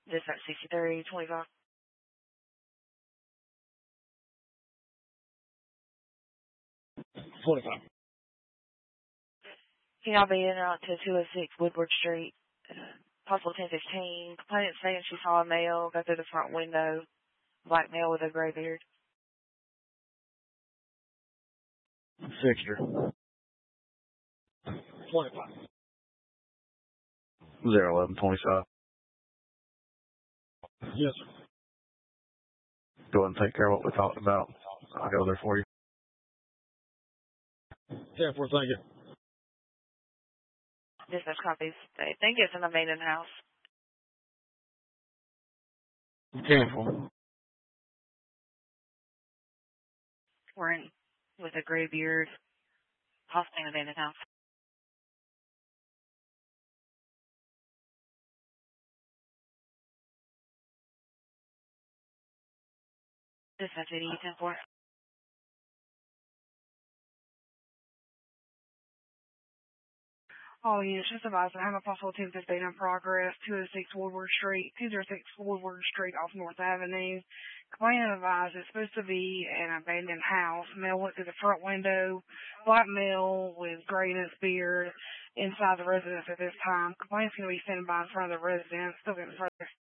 Dispatch 6325. Can y'all be in out to 206 Woodward Street, possible 1015. Complainant saying she saw a male go through the front window, black male with a gray beard. Fixture. 25. 01125. Yes, sir. Go ahead and take care of what we talked about. I'll go there for you. 10-4, thank you. Dispatch copies. I think it's an abandoned house. 10-4. We're in with a gray beard, possibly an abandoned house. Dispatch 80, 10-4. All units just advised I have a possible 1015 in progress, 206 Woodward Street, 206 Woodward Street off North Avenue. Complainant advised it's supposed to be an abandoned house. Male went through the front window, black male with grayness beard inside the residence at this time. Complainant's going to be standing by in front of the residence, still getting further